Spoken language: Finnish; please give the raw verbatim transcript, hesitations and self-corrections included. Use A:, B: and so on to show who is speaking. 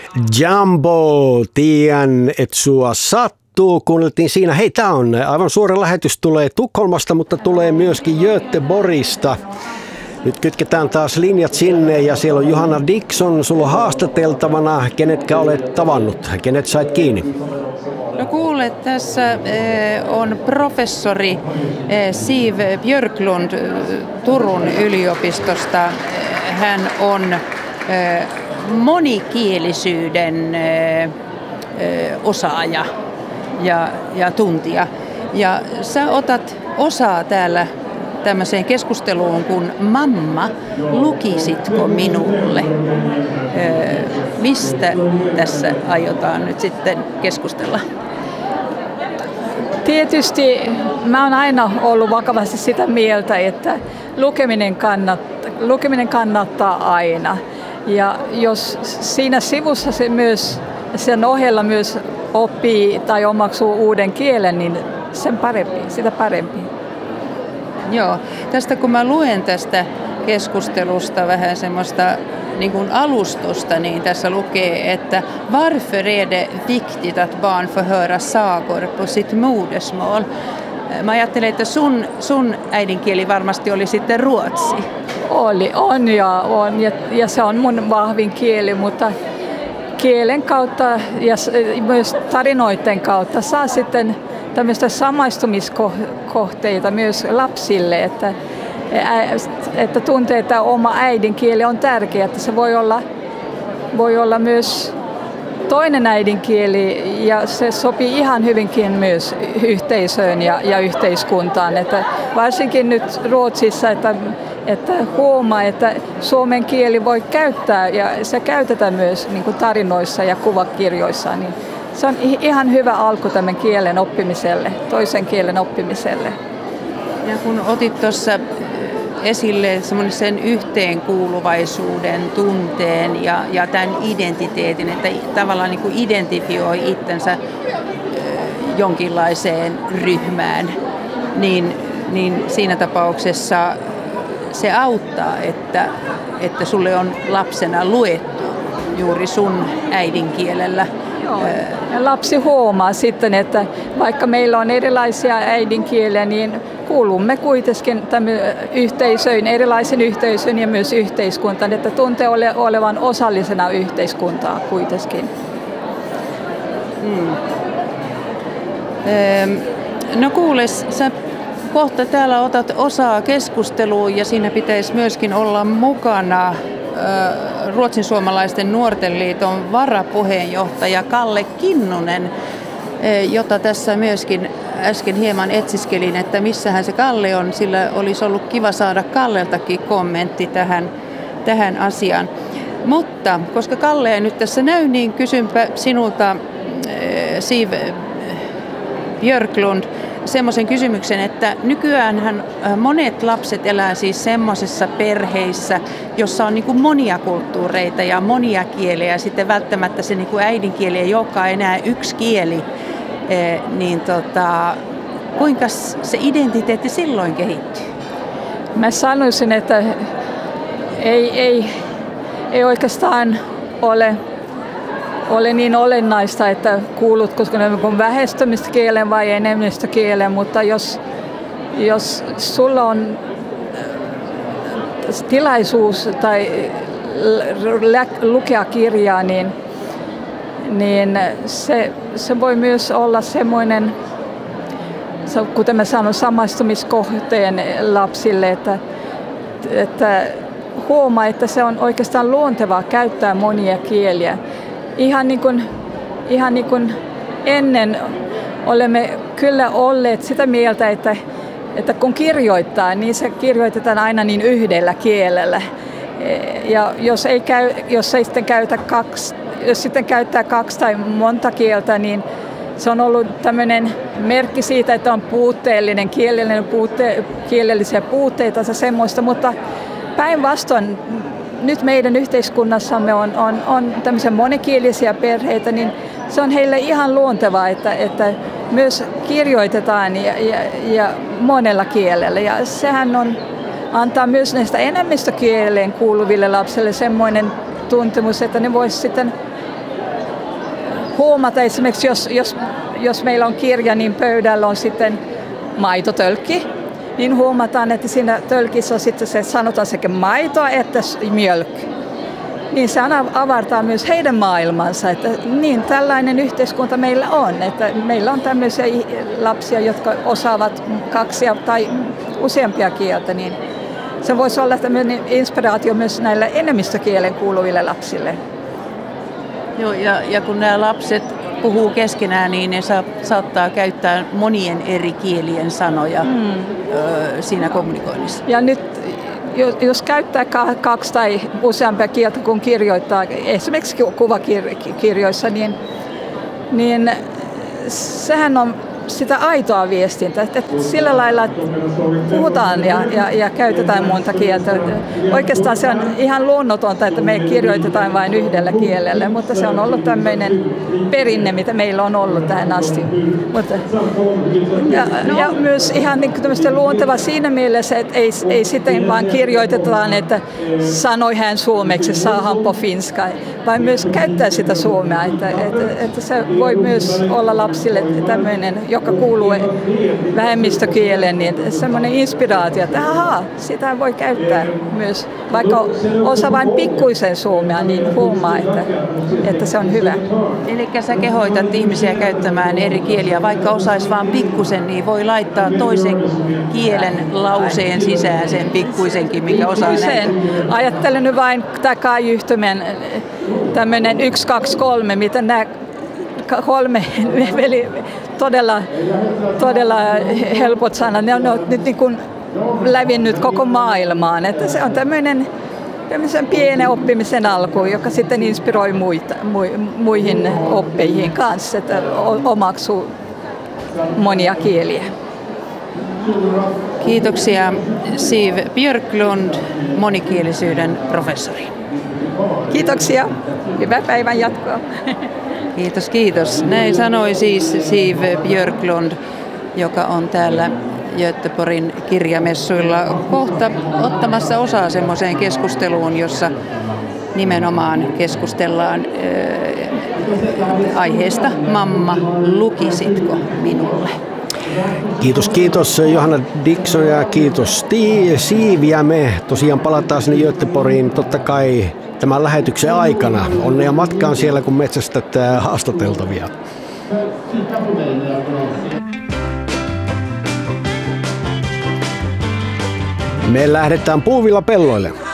A: Jumbo, tiedän, et sua sattuu. Kuunneltiin siinä. Hei, tää on aivan suora lähetys. Tulee Tukholmasta, mutta tulee myöskin Göteborgista. Nyt kytketään taas linjat sinne ja siellä on Johanna Dickson. Sulla on haastateltavana. Kenetkä olet tavannut? Kenet sait kiinni?
B: No kuule, tässä on professori Siv Björklund Turun yliopistosta. Hän on monikielisyyden osaaja ja, ja tuntija. Ja sä otat osaa täällä tämmöiseen keskusteluun kuin Mamma, lukisitko minulle? Mistä tässä aiotaan nyt sitten keskustella?
C: Tietysti mä oon aina ollut vakavasti sitä mieltä, että lukeminen kannattaa, lukeminen kannattaa aina. Ja jos siinä sivussa se myös, sen ohella myös oppii tai omaksuu uuden kielen, niin sen parempi, sitä parempi.
B: Joo, tästä kun mä luen tästä keskustelusta vähän semmoista niin kuin alustusta, niin tässä lukee, että varför är det viktigt att barn får höra sagor på sitt modersmål? Mä ajattelen, että sun, sun äidinkieli varmasti oli sitten ruotsi.
C: Oli, on ja on, ja, ja se on mun vahvin kieli, mutta kielen kautta ja myös tarinoiden kautta saa sitten tämmöistä samaistumiskohteita myös lapsille, että, että tuntee, että oma äidinkieli on tärkeä, että se voi olla, voi olla myös toinen äidinkieli ja se sopii ihan hyvinkin myös yhteisöön ja, ja yhteiskuntaan, että varsinkin nyt Ruotsissa, että, että huomaa, että suomen kieli voi käyttää ja se käytetään myös niin kuin tarinoissa ja kuvakirjoissa, niin se on ihan hyvä alku tämän kielen oppimiselle, toisen kielen oppimiselle.
B: Ja kun otit tuossa esille semmoisen yhteenkuuluvaisuuden tunteen ja, ja tämän identiteetin, että tavallaan niin kuin identifioi itsensä jonkinlaiseen ryhmään, niin, niin siinä tapauksessa se auttaa, että, että sulle on lapsena luettu juuri sun äidinkielellä.
C: Ja lapsi huomaa sitten, että vaikka meillä on erilaisia äidinkieliä, niin kuulumme kuitenkin yhteisöön, erilaisen yhteisöön ja myös yhteiskuntaan, että tuntee ole, olevan osallisena yhteiskuntaa kuitenkin.
B: Hmm. No kuule, sä kohta täällä otat osaa keskusteluun ja siinä pitäisi myöskin olla mukana Ruotsin suomalaisten nuorten liiton varapuheenjohtaja Kalle Kinnunen, jota tässä myöskin äsken hieman etsiskelin, että missähän se Kalle on, sillä olisi ollut kiva saada Kalleltakin kommentti tähän, tähän asiaan. Mutta koska Kalle ei nyt tässä näy, niin kysynpä sinulta, Siv Björklund, semmoisen kysymyksen, että nykyäänhän monet lapset elää siis semmoisessa perheissä, jossa on niin kuin monia kulttuureita ja monia kieliä, ja sitten välttämättä se niin kuin äidinkieli ei olekaan enää yksi kieli, niin tota, kuinka se identiteetti silloin kehittyy?
C: Mä sanoisin, että ei, ei, ei oikeastaan ole ole niin olennaista, että kuulutko vähemmistökielen vai enemmistökielen, mutta jos, jos sulla on tilaisuus tai lukea kirjaa, niin, niin se, se voi myös olla semmoinen, kuten mä sanon, samaistumiskohteen lapsille, että, että huomaa, että se on oikeastaan luontevaa käyttää monia kieliä. Ihan niin kuin, ihan niin kuin ennen olemme kyllä olleet sitä mieltä, että, että kun kirjoittaa, niin se kirjoitetaan aina niin yhdellä kielellä. Ja jos ei, käy, jos ei sitten käytä kaksi, jos sitten käyttää kaksi tai monta kieltä, niin se on ollut tämmöinen merkki siitä, että on puutteellinen, kielellinen puute, kielellisiä puutteita ja semmoista, mutta päinvastoin nyt meidän yhteiskunnassamme on, on, on tämmöisiä monikielisiä perheitä, niin se on heille ihan luontevaa, että, että myös kirjoitetaan ja, ja, ja monella kielellä. Ja sehän on, antaa myös näistä enemmistökieleen kuuluville lapsille semmoinen tuntemus, että ne voisi sitten huomata esimerkiksi, jos, jos, jos meillä on kirja, niin pöydällä on sitten maitotölkki, niin huomataan, että siinä tölkissä on sitten se, sanotaan sekä maitoa että mjölk. Niin se avartaa myös heidän maailmansa, että niin tällainen yhteiskunta meillä on, että meillä on tämmöisiä lapsia, jotka osaavat kaksi tai useampia kieltä, niin se voisi olla tämmöinen inspiraatio myös näille enemmistökielen kuuluville lapsille.
B: Joo, ja, ja kun nämä lapset puhuu keskenään, niin ne sa, saattaa käyttää monien eri kielien sanoja mm. ö, siinä kommunikoinnissa.
C: Ja nyt jos, jos käyttää kaksi tai useampia kieltä, kun kirjoittaa, esimerkiksi kuvakirjoissa, niin, niin sehän on sitä aitoa viestintää, että sillä lailla puhutaan ja, ja, ja käytetään monta kieltä. Oikeastaan se on ihan luonnotonta, että me kirjoitetaan vain yhdellä kielellä, mutta se on ollut tämmöinen perinne, mitä meillä on ollut tähän asti. Mutta, ja, ja myös ihan niin tämmöistä luonteva siinä mielessä, että ei, ei sitten vaan kirjoitetaan, että sanoi hän suomeksi, saahan po finska, vaan myös käyttää sitä suomea, että, että, että se voi myös olla lapsille tämmöinen, joka kuuluu vähemmistökielen, niin semmoinen inspiraatio, että ahaa, sitä voi käyttää myös. Vaikka osa vain pikkuisen suomea, niin huomaa, että, että se on hyvä.
B: Eli sä kehoitat ihmisiä käyttämään eri kieliä, vaikka osaisi vain pikkusen, niin voi laittaa toisen kielen lauseen sisään sen pikkuisenkin, mikä osaa näitä.
C: Ajattelen nyt vain tämä kainyhtymän tämmöinen yksi, kaksi, kolme, mitä nämä kolme veli todella, todella helpot sanat. Ne on nyt niin kuin lävinnyt koko maailmaan. Että se on tämmöinen, tämmöisen pienen oppimisen alku, joka sitten inspiroi muita, muihin oppeihin kanssa, että omaksuu monia kieliä.
B: Kiitoksia Siv Björklund, monikielisyyden professori.
C: Kiitoksia. Hyvää päivän jatkoa.
B: Kiitos, kiitos. Näin sanoi siis Siv Björklund, joka on täällä Göteborgin kirjamessuilla kohta ottamassa osaa semmoiseen keskusteluun, jossa nimenomaan keskustellaan äh, aiheesta Mamma, lukisitko minulle?
A: Kiitos, kiitos Johanna Dickson ja kiitos Siv, ja me tosiaan palataan sinne Göteborgiin totta kai tämän lähetyksen aikana. Onnea matkaan siellä, kun metsästät haastateltavia. Me lähdetään puuvilla pelloille.